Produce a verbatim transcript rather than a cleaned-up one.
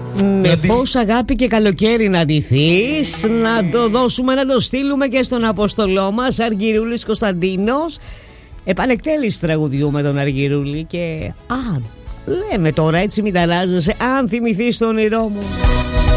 Με αντί... πώς αγάπη και καλοκαίρι να ντυθείς. Να το δώσουμε, να το στείλουμε και στον Αποστολό μας, Αργυρούλης Κωνσταντίνος. Επανεκτέλεση τραγουδιού με τον Αργυρούλη. Και α, λέμε τώρα, έτσι μην ταράζεσαι, αν θυμηθείς το όνειρό μου.